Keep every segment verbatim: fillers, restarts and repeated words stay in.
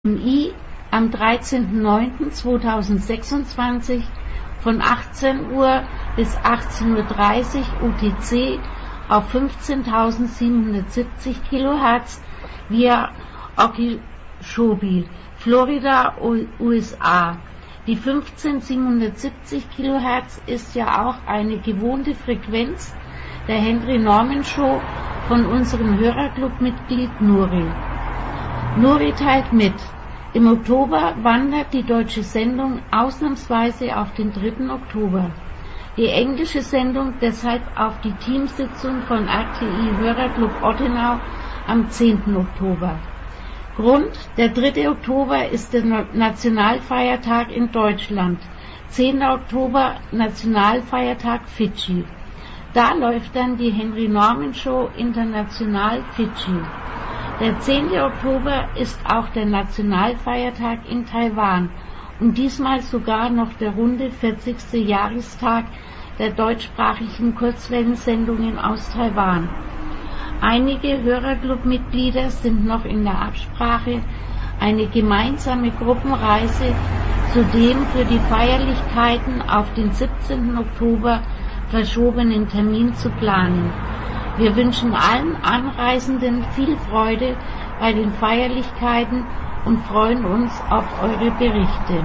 I am dreizehnten neunten zweitausendsechsundzwanzig von achtzehn Uhr bis achtzehn Uhr dreißig U T C auf fünfzehntausendsiebenhundertsiebzig Kilohertz via Okeechobee, Florida, U S A. Die fünfzehntausendsiebenhundertsiebzig Kilohertz ist ja auch eine gewohnte Frequenz der Henry Norman Show von unserem Hörerclub-Mitglied Nuri. Nuri teilt mit: Im Oktober wandert die deutsche Sendung ausnahmsweise auf den dritten Oktober. Die englische Sendung deshalb auf die Teamsitzung von R T I Hörerclub Ottenau am zehnten Oktober. Grund: Der dritte Oktober ist der Nationalfeiertag in Deutschland, zehnter Oktober Nationalfeiertag Fidschi. Da läuft dann die Henry Norman Show International Fidschi. Der zehnte Oktober ist auch der Nationalfeiertag in Taiwan und diesmal sogar noch der runde vierzigste Jahrestag der deutschsprachigen Kurzwellensendungen aus Taiwan. Einige Hörerclub-Mitglieder sind noch in der Absprache, eine gemeinsame Gruppenreise zu dem für die Feierlichkeiten auf den siebzehnten Oktober verschobenen Termin zu planen. Wir wünschen allen Anreisenden viel Freude bei den Feierlichkeiten und freuen uns auf eure Berichte.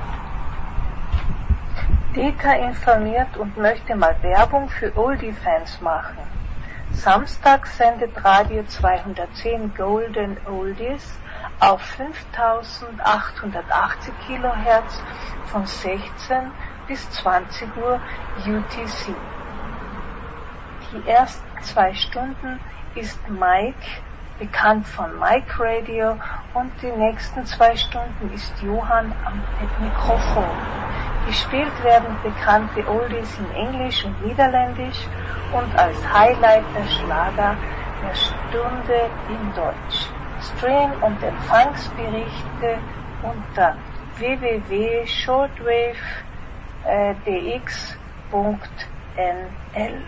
Dieter informiert und möchte mal Werbung für Oldie-Fans machen. Samstag sendet Radio zweihundertzehn Golden Oldies auf fünftausendachthundertachtzig Kilohertz von sechzehn bis zwanzig Uhr U T C. Die ersten zwei Stunden ist Mike, bekannt von Mike Radio, und die nächsten zwei Stunden ist Johann am Mikrofon. Gespielt werden bekannte Oldies in Englisch und Niederländisch und als Highlight der Schlager der Stunde in Deutsch. Stream- und Empfangsberichte unter w w w punkt shortwave d x punkt n l.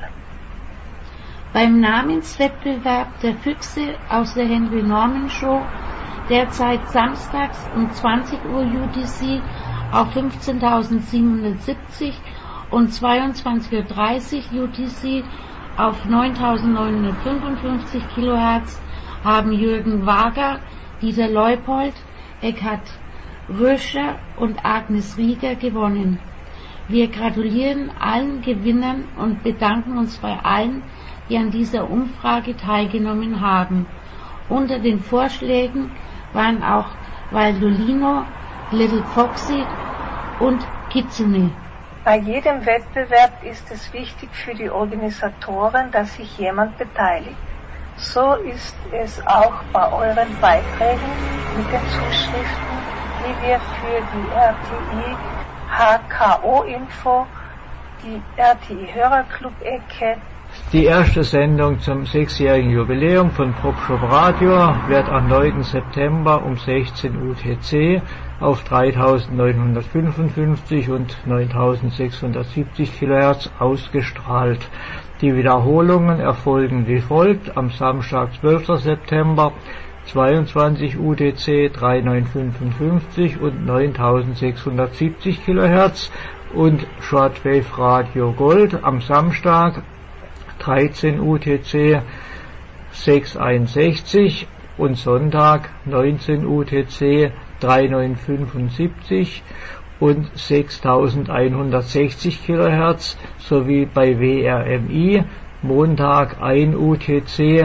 Beim Namenswettbewerb der Füchse aus der Henry Norman Show, derzeit samstags um zwanzig Uhr U T C auf fünfzehntausendsiebenhundertsiebzig und zweiundzwanzig Uhr dreißig U T C auf neuntausendneunhundertfünfundfünfzig Kilohertz, haben Jürgen Wager, Dieter Leupold, Eckhard Röscher und Agnes Rieger gewonnen. Wir gratulieren allen Gewinnern und bedanken uns bei allen, die an dieser Umfrage teilgenommen haben. Unter den Vorschlägen waren auch Valdolino, Little Foxy und Kitsune. Bei jedem Wettbewerb ist es wichtig für die Organisatoren, dass sich jemand beteiligt. So ist es auch bei euren Beiträgen mit den Zuschriften, die wir für die R T I H K O-Info, die R T I Hörerclub-Ecke. Die erste Sendung zum sechsjährigen Jubiläum von PropShop Radio wird am neunten September um sechzehn Uhr U T C auf dreitausendneunhundertfünfundfünfzig und neuntausendsechshundertsiebzig Kilohertz ausgestrahlt. Die Wiederholungen erfolgen wie folgt: am Samstag zwölften September zweiundzwanzig Uhr U T C neunzehnhundertfünfundfünfzig und neuntausendsechshundertsiebzig Kilohertz und Shortwave Radio Gold am Samstag dreizehn Uhr U T C sechshunderteinundsechzig und Sonntag neunzehn Uhr U T C neunzehnhundertfünfundsiebzig und sechstausendeinhundertsechzig Kilohertz sowie bei W R M I Montag ein Uhr U T C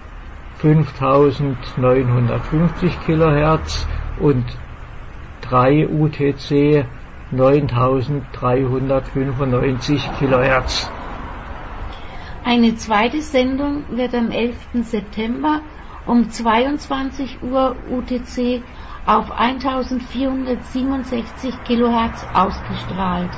fünftausendneunhundertfünfzig Kilohertz und drei Uhr U T C neuntausenddreihundertfünfundneunzig Kilohertz. Eine zweite Sendung wird am elften September um zweiundzwanzig Uhr U T C auf eintausendvierhundertsiebenundsechzig Kilohertz ausgestrahlt.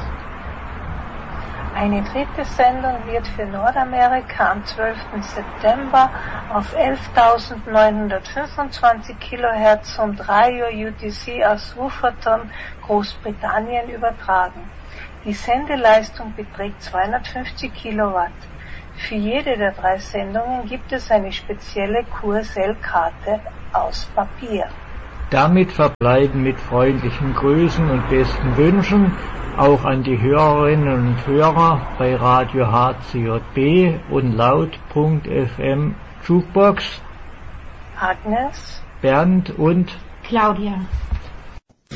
Eine dritte Sendung wird für Nordamerika am zwölften September auf elftausendneunhundertfünfundzwanzig Kilohertz um drei Uhr U T C aus Wolverhampton, Großbritannien übertragen. Die Sendeleistung beträgt zweihundertfünfzig Kilowatt. Für jede der drei Sendungen gibt es eine spezielle Q S L-Karte aus Papier. Damit verbleiben mit freundlichen Grüßen und besten Wünschen auch an die Hörerinnen und Hörer bei Radio H C J B und Laut.fm Jukebox Agnes, Bernd und Claudia.